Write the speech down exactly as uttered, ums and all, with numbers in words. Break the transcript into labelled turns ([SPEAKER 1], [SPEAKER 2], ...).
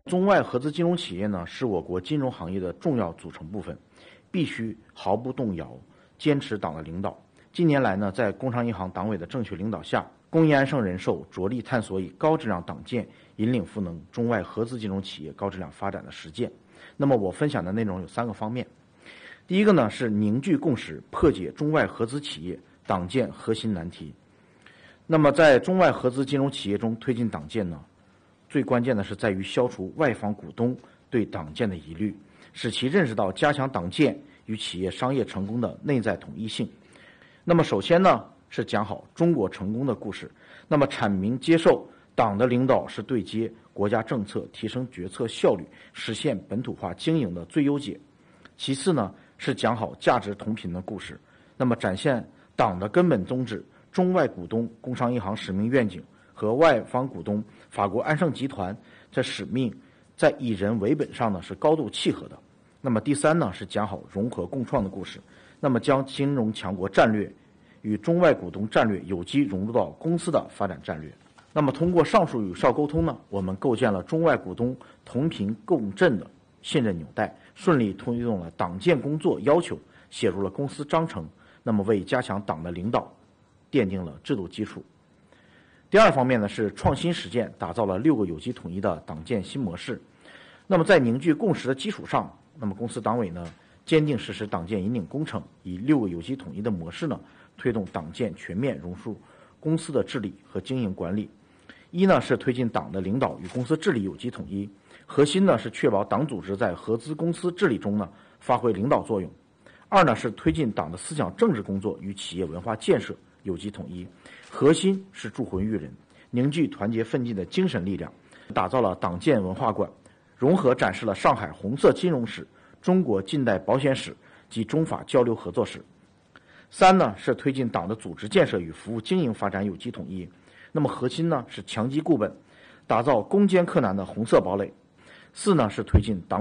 [SPEAKER 1] 中外合资金融企业呢，是我国金融行业的重要组成部分，必须毫不动摇坚持党的领导。近年来呢，在工商银行党委的正确领导下，工业安盛人寿着力探索以高质量党建引领赋能中外合资金融企业高质量发展的实践。那么我分享的内容有三个方面。第一个呢，是凝聚共识，破解中外合资企业党建核心难题。那么在中外合资金融企业中推进党建呢，最关键的是在于消除外方股东对党建的疑虑，使其认识到加强党建与企业商业成功的内在统一性。那么首先呢，是讲好中国成功的故事，那么阐明接受党的领导是对接国家政策，提升决策效率，实现本土化经营的最优解。其次呢，是讲好价值同频的故事，那么展现党的根本宗旨，中外股东工商银行使命愿景和外方股东法国安盛集团在使命在以人为本上呢是高度契合的。那么第三呢，是讲好融合共创的故事，那么将金融强国战略与中外股东战略有机融入到公司的发展战略。那么通过上述有效沟通呢，我们构建了中外股东同频共振的信任纽带，顺利推动了党建工作要求，写入了公司章程，那么为加强党的领导奠定了制度基础。第二方面呢，是创新实践，打造了六个有机统一的党建新模式。那么在凝聚共识的基础上，那么公司党委呢坚定实施党建引领工程，以六个有机统一的模式呢推动党建全面融入公司的治理和经营管理。一呢，是推进党的领导与公司治理有机统一，核心呢是确保党组织在合资公司治理中呢发挥领导作用。二呢，是推进党的思想政治工作与企业文化建设有机统一，核心是铸魂育人，凝聚团结奋进的精神力量，打造了党建文化馆，融合展示了上海红色金融史、中国近代保险史及中法交流合作史。三呢，是推进党的组织建设与服务经营发展有机统一，那么核心呢是强基固本，打造攻坚克难的红色堡垒。四呢，是推进党